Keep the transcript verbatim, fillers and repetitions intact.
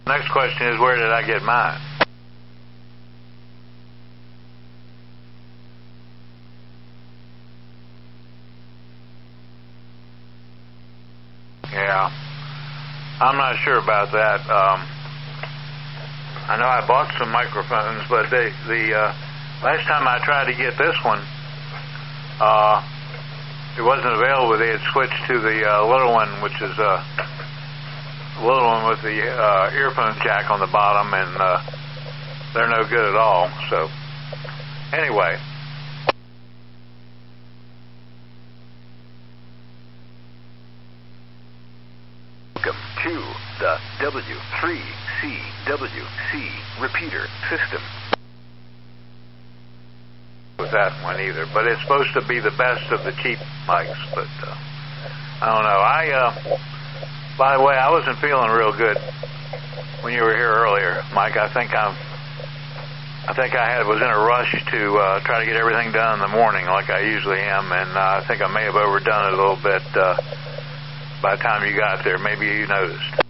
Next question is, where did I get mine? Yeah, I'm not sure about that. Um, I know I bought some microphones, but they, the uh, last time I tried to get this one, uh, it wasn't available. They had switched to the uh, little one, which is a uh, little one with the uh, earphone jack on the bottom, and uh, they're no good at all. So, anyway. Welcome to the W three C W C repeater system. With that one either, but it's supposed to be the best of the cheap mics, but uh, I don't know. I, uh, by the way, I wasn't feeling real good when you were here earlier, Mike. I think I'm, I think I had was in a rush to uh, try to get everything done in the morning, like I usually am, and uh, I think I may have overdone it a little bit uh, by the time you got there. Maybe you noticed.